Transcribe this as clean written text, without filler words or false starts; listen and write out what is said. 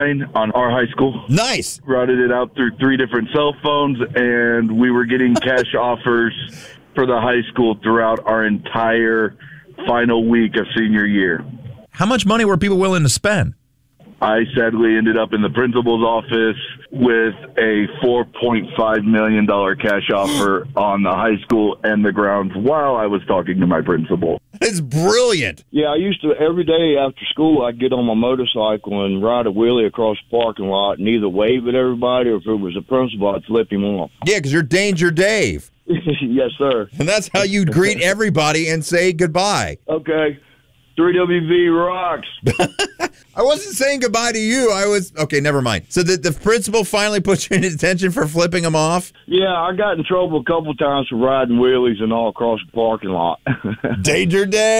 on our high school. Nice. Routed it out through 3 different cell phones, and we were getting cash offers for the high school throughout our entire final week of senior year. How much money were people willing to spend? I sadly ended up in the principal's office with a $4.5 million cash offer on the high school and the grounds while I was talking to my principal. It's brilliant. Yeah, I used to, every day after school, I'd get on my motorcycle and ride a wheelie across the parking lot and either wave at everybody, or if it was a principal, I'd flip him off. Yeah, because you're Danger Dave. Yes, sir. And that's how you'd greet everybody and say goodbye. Okay. 3WV rocks. I wasn't saying goodbye to you. Okay, never mind. So the principal finally put you in detention for flipping him off? Yeah, I got in trouble a couple times for riding wheelies and all across the parking lot. Danger Dave.